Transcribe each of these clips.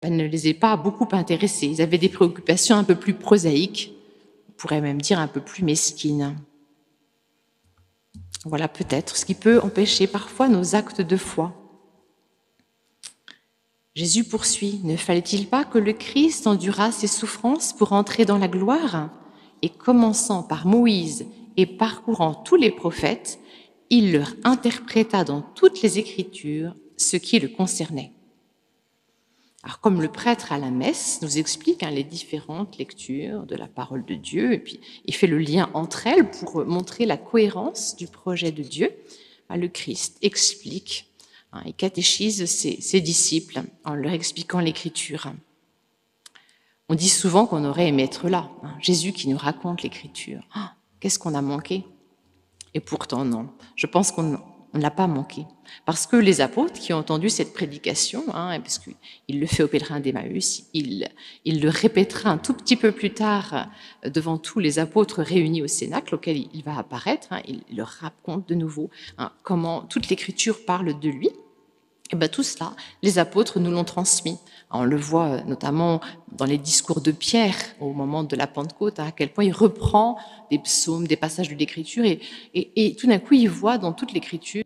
ne les a pas beaucoup intéressés. Ils avaient des préoccupations un peu plus prosaïques, on pourrait même dire un peu plus mesquines. Voilà peut-être ce qui peut empêcher parfois nos actes de foi. Jésus poursuit, ne fallait-il pas que le Christ endurât ses souffrances pour entrer dans la gloire? Et commençant par Moïse et parcourant tous les prophètes, il leur interpréta dans toutes les Écritures ce qui le concernait. Alors, comme le prêtre à la messe nous explique les différentes lectures de la parole de Dieu, et puis il fait le lien entre elles pour montrer la cohérence du projet de Dieu, le Christ explique et catéchise ses disciples en leur expliquant l'Écriture. On dit souvent qu'on aurait aimé être là, Jésus qui nous raconte l'Écriture. Qu'est-ce qu'on a manqué? Et pourtant, non. Je pense qu'on ne l'a pas manqué. Parce que les apôtres qui ont entendu cette prédication, parce qu'il le fait au pèlerin d'Emmaüs, il le répétera un tout petit peu plus tard devant tous les apôtres réunis au Cénacle, auquel il va apparaître, il leur raconte de nouveau comment toute l'Écriture parle de lui. Et bien tout cela, les apôtres nous l'ont transmis. On le voit notamment dans les discours de Pierre au moment de la Pentecôte, à quel point il reprend des psaumes, des passages de l'Écriture, et tout d'un coup, il voit dans toute l'Écriture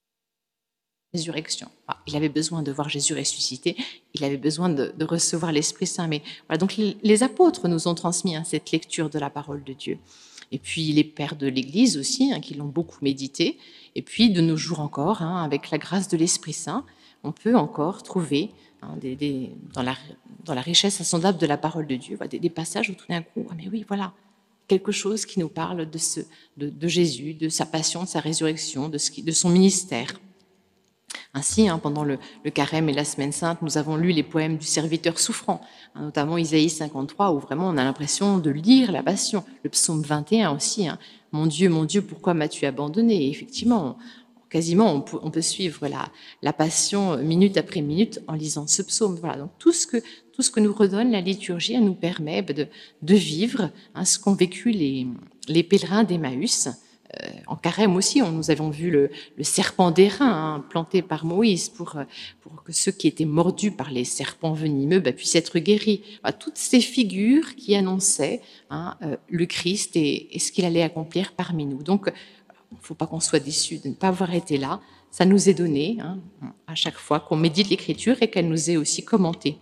la résurrection. Il avait besoin de voir Jésus ressuscité, il avait besoin de recevoir l'Esprit Saint. Mais voilà, donc les apôtres nous ont transmis cette lecture de la parole de Dieu. Et puis les pères de l'Église aussi, qui l'ont beaucoup médité. Et puis de nos jours encore, avec la grâce de l'Esprit Saint, on peut encore trouver dans la richesse insondable de la parole de Dieu, des passages où tout d'un coup, mais oui, voilà, quelque chose qui nous parle de Jésus, de sa passion, de sa résurrection, de son ministère. Ainsi, pendant le carême et la semaine sainte, nous avons lu les poèmes du serviteur souffrant, notamment Isaïe 53, où vraiment on a l'impression de lire la passion. Le psaume 21 aussi, mon Dieu, pourquoi m'as-tu abandonné? Et effectivement, quasiment, on peut suivre la passion minute après minute en lisant ce psaume. Voilà, donc tout ce que nous redonne la liturgie, elle nous permet de vivre ce qu'ont vécu les pèlerins d'Emmaüs. En carême aussi, nous avons vu le serpent d'airain planté par Moïse pour que ceux qui étaient mordus par les serpents venimeux puissent être guéris. Toutes ces figures qui annonçaient le Christ et ce qu'il allait accomplir parmi nous. Donc, il ne faut pas qu'on soit déçus de ne pas avoir été là. Ça nous est donné à chaque fois qu'on médite l'Écriture et qu'elle nous est aussi commentée.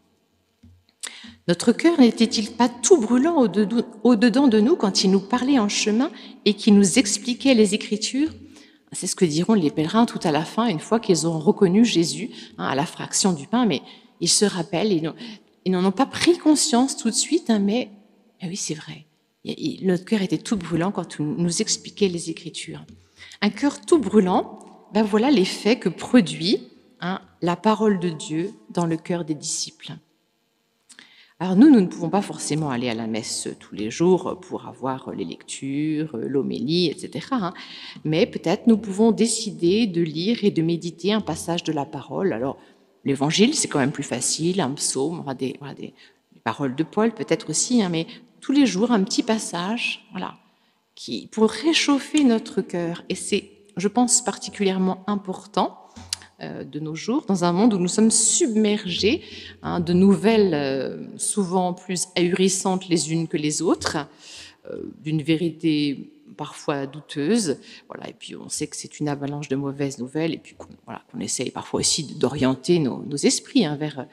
Notre cœur n'était-il pas tout brûlant au-dedans de nous quand il nous parlait en chemin et qu'il nous expliquait les Écritures? C'est ce que diront les pèlerins tout à la fin, une fois qu'ils auront reconnu Jésus à la fraction du pain, mais ils se rappellent, ils n'en ont pas pris conscience tout de suite, mais oui, c'est vrai. Notre cœur était tout brûlant quand il nous expliquait les Écritures. Un cœur tout brûlant, voilà l'effet que produit la parole de Dieu dans le cœur des disciples. Alors nous ne pouvons pas forcément aller à la messe tous les jours pour avoir les lectures, l'homélie, etc. Mais peut-être nous pouvons décider de lire et de méditer un passage de la parole. Alors l'évangile, c'est quand même plus facile, un psaume, des paroles de Paul peut-être aussi, mais tous les jours un petit passage, pour réchauffer notre cœur. Et c'est, je pense, particulièrement important de nos jours, dans un monde où nous sommes submergés de nouvelles souvent plus ahurissantes les unes que les autres, d'une vérité parfois douteuse, et puis on sait que c'est une avalanche de mauvaises nouvelles, et puis qu'on essaye parfois aussi d'orienter nos esprits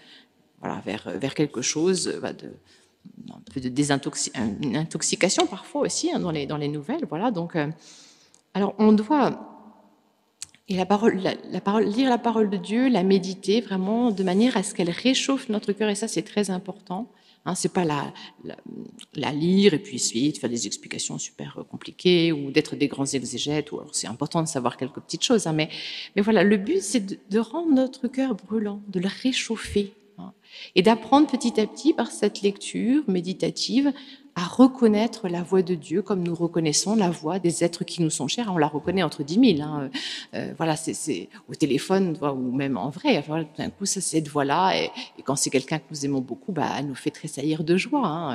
vers quelque chose un peu une intoxication parfois aussi dans les nouvelles. Donc, alors on doit lire la parole de Dieu, la méditer vraiment de manière à ce qu'elle réchauffe notre cœur, et ça c'est très important. C'est pas la lire et puis essayer de faire des explications super compliquées ou d'être des grands exégètes. Alors c'est important de savoir quelques petites choses, mais voilà, le but c'est de rendre notre cœur brûlant, de le réchauffer, et d'apprendre petit à petit par cette lecture méditative à reconnaître la voix de Dieu comme nous reconnaissons la voix des êtres qui nous sont chers. On la reconnaît entre 10 000. C'est au téléphone ou même en vrai. D'un coup, cette voix-là, et quand c'est quelqu'un que nous aimons beaucoup, elle nous fait tressaillir de joie.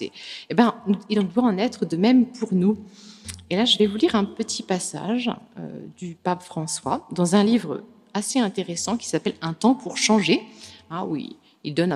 Il doit en être de même pour nous. Et là, je vais vous lire un petit passage du pape François dans un livre assez intéressant qui s'appelle « Un temps pour changer ». Oui, Il donne